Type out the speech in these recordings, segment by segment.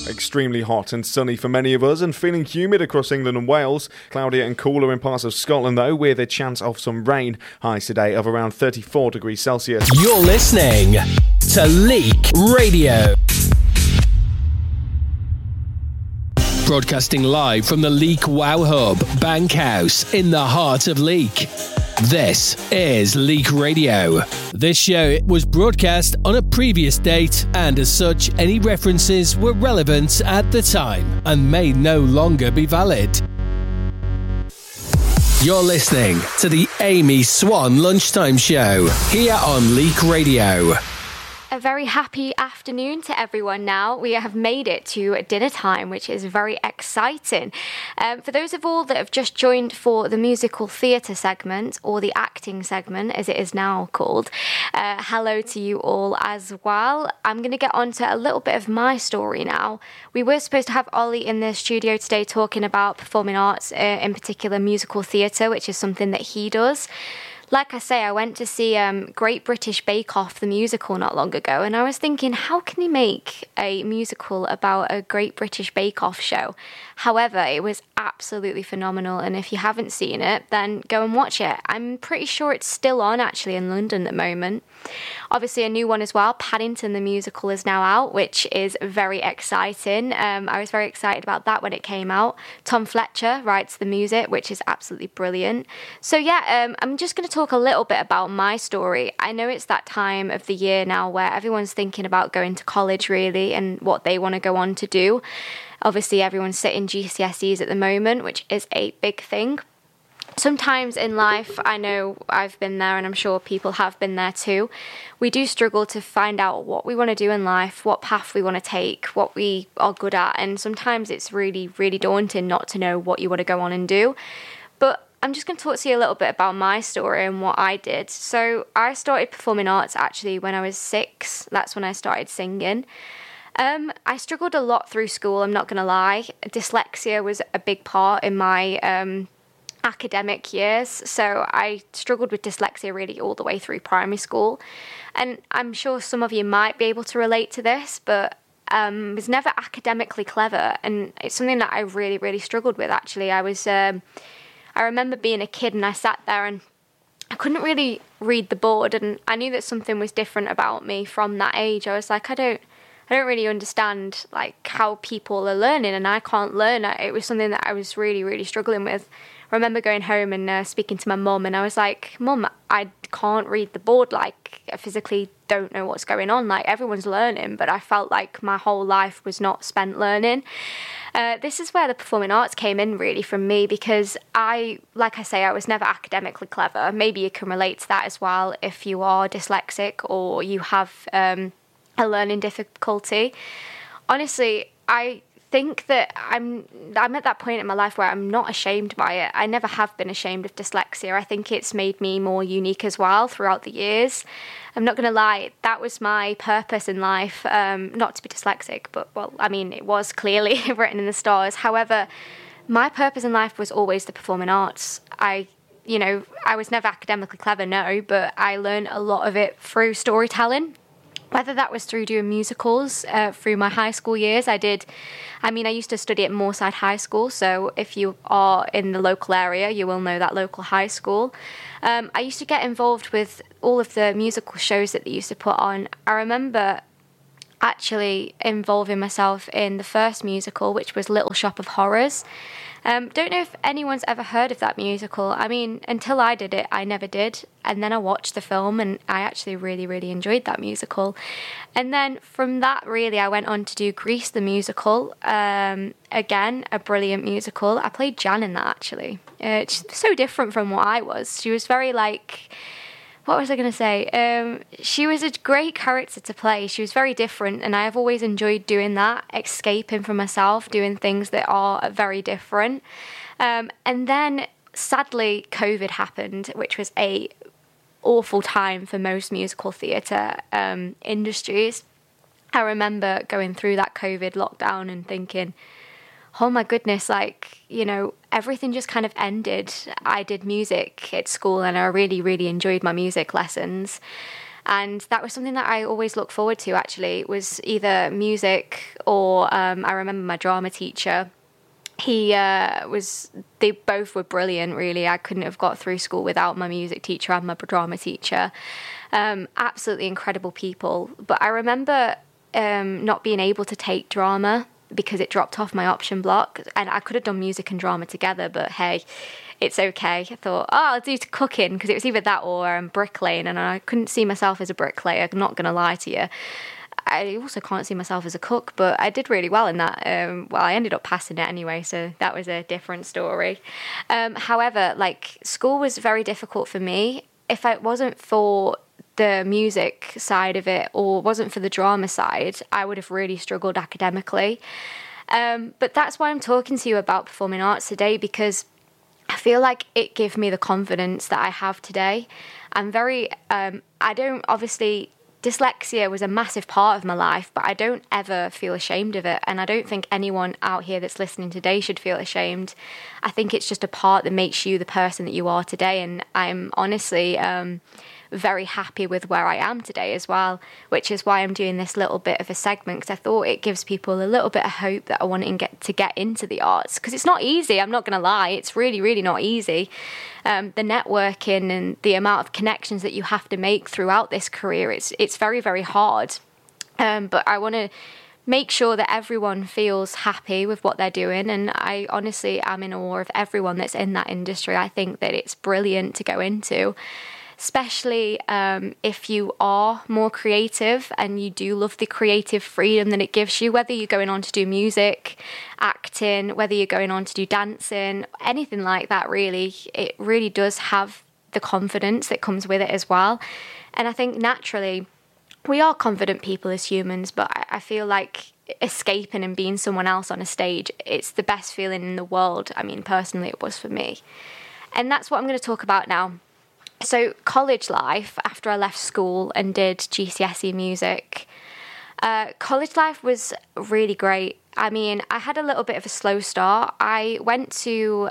Extremely hot and sunny for many of us and feeling humid across England and Wales. Cloudier and cooler in parts of Scotland though, with a chance of some rain. Highs today of around 34 degrees Celsius. You're listening to Leek Radio. Broadcasting live from the Leek Wow Hub, Bankhouse, in the heart of Leek. This is Leek Radio. This show was broadcast on a previous date, and as such, any references were relevant at the time and may no longer be valid. You're listening to the Amy Swan Lunchtime Show here on Leek Radio. A very happy afternoon to everyone now. We have made it to dinner time, which is very exciting. For those of all that have just joined for the musical theatre segment, or the acting segment as it is now called, hello to you all as well. I'm going to get on to a little bit of my story now. We were supposed to have Ollie in the studio today talking about performing arts, in particular musical theatre, which is something that he does. Like I say, I went to see Great British Bake Off, the musical, not long ago, and I was thinking, how can you make a musical about a Great British Bake Off show? However, it was absolutely phenomenal, and if you haven't seen it, then go and watch it. I'm pretty sure it's still on, actually, in London at the moment. Obviously, a new one as well, Paddington the Musical, is now out, which is very exciting. I was very excited about that when it came out. Tom Fletcher writes the music, which is absolutely brilliant. So yeah, I'm just going to talk a little bit about my story. I know it's that time of the year now where everyone's thinking about going to college, really, and what they want to go on to do. Obviously, everyone's sitting GCSEs at the moment, which is a big thing. Sometimes in life, I know I've been there, and I'm sure people have been there too, we do struggle to find out what we want to do in life, what path we want to take, what we are good at, and sometimes it's really, really daunting not to know what you want to go on and do. But I'm just going to talk to you a little bit about my story and what I did. So I started performing arts actually when I was 6. That's when I started singing. I struggled a lot through school, I'm not going to lie. Dyslexia was a big part in my academic years, so I struggled with dyslexia really all the way through primary school. And I'm sure some of you might be able to relate to this, but was never academically clever, and it's something that I really, really struggled with actually. I remember being a kid and I sat there and I couldn't really read the board, and I knew that something was different about me from that age. I was like, I don't really understand like how people are learning, and I can't learn. It was something that I was really, really struggling with. I remember going home and speaking to my mum, and I was like, Mum, I can't read the board, like I physically don't know what's going on, like everyone's learning, but I felt like my whole life was not spent learning. This is where the performing arts came in really from me, because like I say, I was never academically clever. Maybe you can relate to that as well if you are dyslexic or you have a learning difficulty. Honestly, I think that I'm at that point in my life where I'm not ashamed by it. I never have been ashamed of dyslexia. I think it's made me more unique as well throughout the years. I'm not going to lie, that was my purpose in life, not to be dyslexic, but, well, I mean, it was clearly written in the stars. However, my purpose in life was always the performing arts. I was never academically clever, no, but I learned a lot of it through storytelling. Whether that was through doing musicals through my high school years, I used to study at Moorside High School, so if you are in the local area, you will know that local high school. I used to get involved with all of the musical shows that they used to put on. I remember actually involving myself in the first musical, which was Little Shop of Horrors. Don't know if anyone's ever heard of that musical. I mean, until I did it, I never did. And then I watched the film and I actually really, really enjoyed that musical. And then from that, really, I went on to do Grease the musical. Again, a brilliant musical. I played Jan in that, actually. It's so different from what I was. She was very like... What was I going to say? She was a great character to play. She was very different, and I have always enjoyed doing that, escaping from myself, doing things that are very different. And then, sadly, COVID happened, which was a awful time for most musical theatre industries. I remember going through that COVID lockdown and thinking, oh my goodness, like, you know, everything just kind of ended. I did music at school and I really, really enjoyed my music lessons. And that was something that I always look forward to, actually. It was either music or I remember my drama teacher. They both were brilliant, really. I couldn't have got through school without my music teacher and my drama teacher. Absolutely incredible people. But I remember not being able to take drama because it dropped off my option block, and I could have done music and drama together, but hey, it's okay. I thought, I'll do cooking, because it was either that or bricklaying, and I couldn't see myself as a bricklayer, I'm not going to lie to you. I also can't see myself as a cook, but I did really well in that. I ended up passing it anyway, so that was a different story. However, school was very difficult for me. If it wasn't for the music side of it, or wasn't for the drama side, I would have really struggled academically. But that's why I'm talking to you about performing arts today, because I feel like it gave me the confidence that I have today. Dyslexia was a massive part of my life, but I don't ever feel ashamed of it. And I don't think anyone out here that's listening today should feel ashamed. I think it's just a part that makes you the person that you are today. And I'm honestly very happy with where I am today as well, which is why I'm doing this little bit of a segment, because I thought it gives people a little bit of hope that I want to get into the arts, because it's not easy. I'm not going to lie, it's really, really not easy. The networking and the amount of connections that you have to make throughout this career, it's very, very hard. But I want to make sure that everyone feels happy with what they're doing, and I honestly am in awe of everyone that's in that industry. I think that it's brilliant to go into, especially if you are more creative and you do love the creative freedom that it gives you, whether you're going on to do music, acting, whether you're going on to do dancing, anything like that, really. It really does have the confidence that comes with it as well. And I think naturally we are confident people as humans, but I feel like escaping and being someone else on a stage, it's the best feeling in the world. I mean, personally, it was for me. And that's what I'm going to talk about now. So college life, after I left school and did GCSE music, college life was really great. I mean, I had a little bit of a slow start. I went to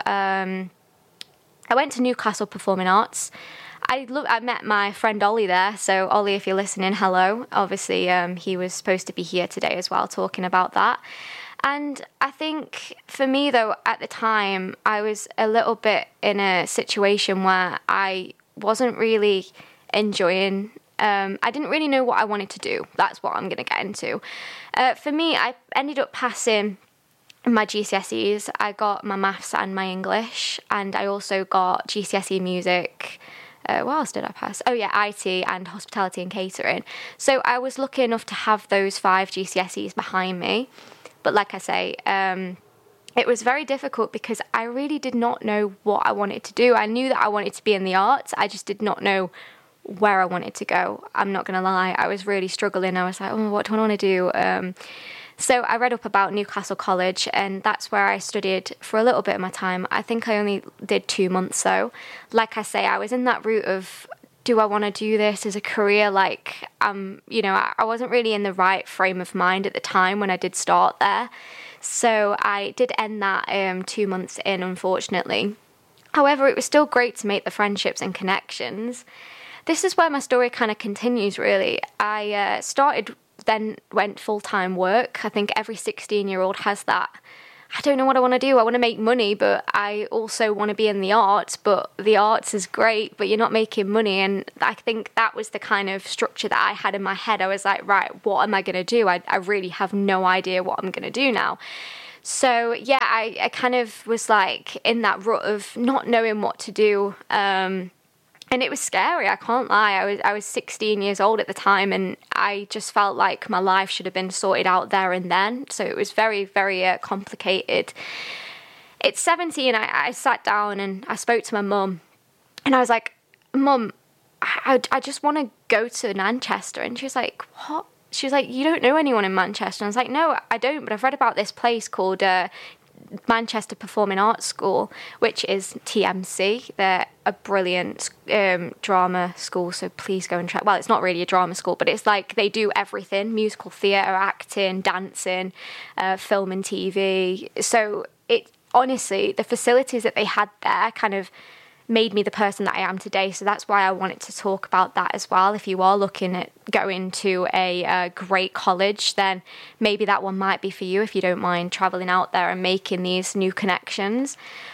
Newcastle Performing Arts. I met my friend Ollie there. So Ollie, if you're listening, hello. Obviously, he was supposed to be here today as well, talking about that. And I think for me, though, at the time, I was a little bit in a situation where I wasn't really enjoying. I didn't really know what I wanted to do. That's what I'm going to get into. For me, I ended up passing my GCSEs. I got my maths and my English, and I also got GCSE music. What else did I pass? Oh yeah, IT and hospitality and catering. So I was lucky enough to have those 5 GCSEs behind me. But like I say, it was very difficult because I really did not know what I wanted to do. I knew that I wanted to be in the arts. I just did not know where I wanted to go. I'm not going to lie. I was really struggling. I was like, what do I want to do? So I read up about Newcastle College, and that's where I studied for a little bit of my time. I think I only did 2 months though. Like I say, I was in that route of, do I want to do this as a career? I wasn't really in the right frame of mind at the time when I did start there. So I did end that 2 months in, unfortunately. However, it was still great to make the friendships and connections. This is where my story kind of continues, really. I then went full-time work. I think every 16-year-old has that. I don't know what I want to do. I want to make money, but I also want to be in the arts. But the arts is great, but you're not making money. And I think that was the kind of structure that I had in my head. I was like, right, what am I going to do? I really have no idea what I'm going to do now. So, yeah, I kind of was like in that rut of not knowing what to do. And it was scary, I can't lie. I was 16 years old at the time, and I just felt like my life should have been sorted out there and then. So it was very, very complicated. At 17, I sat down and I spoke to my mum, and I was like, Mum, I just want to go to Manchester. And she was like, what? She was like, you don't know anyone in Manchester? And I was like, no, I don't, but I've read about this place called Manchester Performing Arts School, which is TMC. They're a brilliant drama school, so please go and try. Well, it's not really a drama school, but it's like they do everything: musical theatre, acting, dancing, film and TV. So it honestly, the facilities that they had there kind of made me the person that I am today. So that's why I wanted to talk about that as well. If you are looking at going to a great college, then maybe that one might be for you if you don't mind traveling out there and making these new connections.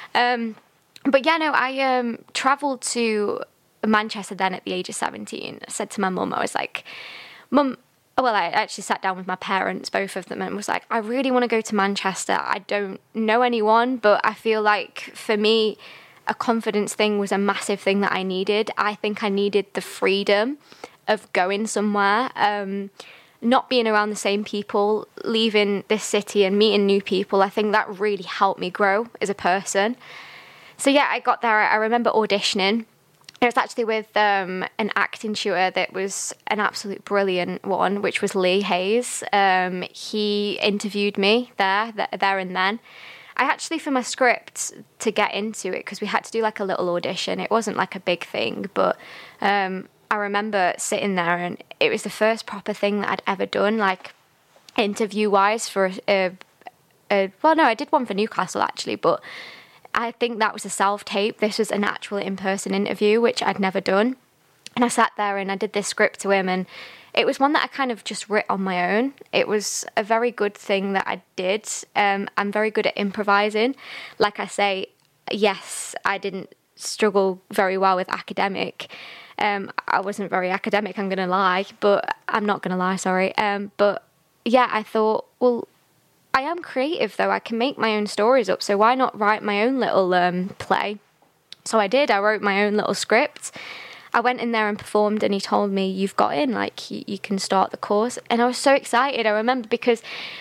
But yeah, no, I traveled to Manchester then at the age of 17. I said to my mum, I was like, Mum, well, I actually sat down with my parents, both of them, and was like, I really want to go to Manchester. I don't know anyone, but I feel like for me, a confidence thing was a massive thing that I needed. I think I needed the freedom of going somewhere, not being around the same people, leaving this city and meeting new people. I think that really helped me grow as a person. So yeah, I got there. I remember auditioning. It was actually with an acting tutor that was an absolute brilliant one, which was Lee Hayes. He interviewed me there and then. I actually, for my script, to get into it, because we had to do like a little audition, it wasn't like a big thing, but I remember sitting there and it was the first proper thing that I'd ever done, like interview-wise for well, no, I did one for Newcastle actually, but I think that was a self-tape. This was an actual in-person interview, which I'd never done. And I sat there and I did this script to him, and it was one that I kind of just writ on my own. It was a very good thing that I did. I'm very good at improvising. Like I say, yes, I didn't struggle very well with academic. I wasn't very academic, I'm going to lie, but I'm not going to lie, sorry. But yeah, I thought, well, I am creative though. I can make my own stories up, so why not write my own little play? So I did. I wrote my own little script. I went in there and performed, and he told me, you've got in, like, you can start the course. And I was so excited. I remember because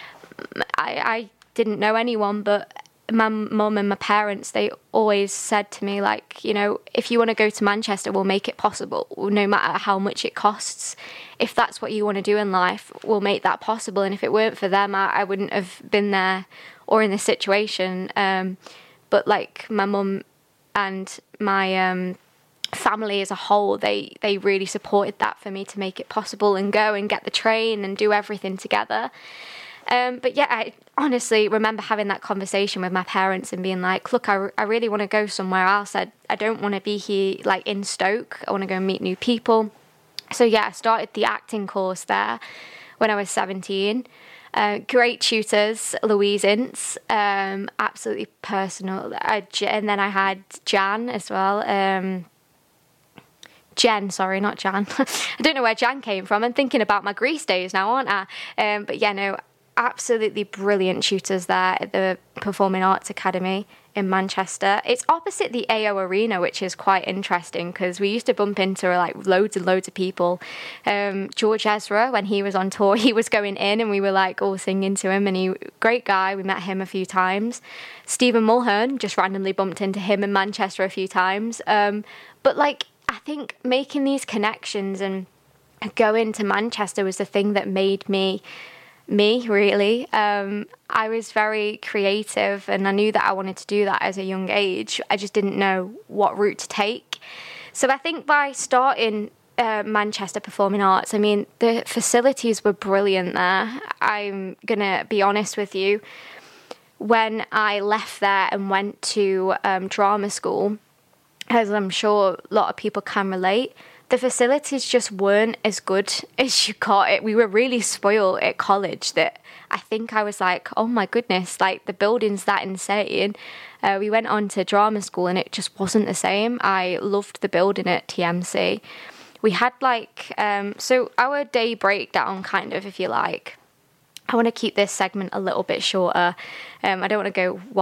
I didn't know anyone, but my mum and my parents, they always said to me, like, you know, if you want to go to Manchester, we'll make it possible, no matter how much it costs. If that's what you want to do in life, we'll make that possible. And if it weren't for them, I wouldn't have been there or in this situation. But like my mum and my family as a whole, they really supported that for me to make it possible and go and get the train and do everything together. But yeah, I honestly remember having that conversation with my parents and being like, look, I really want to go somewhere else. I don't want to be here like in Stoke. I want to go and meet new people. So yeah, I started the acting course there when I was 17. Great tutors, Louise Ince, absolutely personal. And then I had Jan as well. Jen, sorry, not Jan. I don't know where Jan came from. I'm thinking about my Greece days now, aren't I? But yeah, no, absolutely brilliant tutors there at the Performing Arts Academy in Manchester. It's opposite the AO Arena, which is quite interesting because we used to bump into like loads and loads of people. George Ezra, when he was on tour, he was going in and we were like all singing to him, and he, great guy. We met him a few times. Stephen Mulhern, just randomly bumped into him in Manchester a few times. But like, I think making these connections and going to Manchester was the thing that made me really. I was very creative and I knew that I wanted to do that as a young age. I just didn't know what route to take. So I think by starting Manchester Performing Arts, I mean, the facilities were brilliant there. I'm going to be honest with you. When I left there and went to drama school, as I'm sure a lot of people can relate, the facilities just weren't as good as you got it. We were really spoiled at college that I think I was like, oh my goodness, like the building's that insane. We went on to drama school and it just wasn't the same. I loved the building at TMC. We had like, so our day breakdown kind of, if you like. I want to keep this segment a little bit shorter. I don't want to go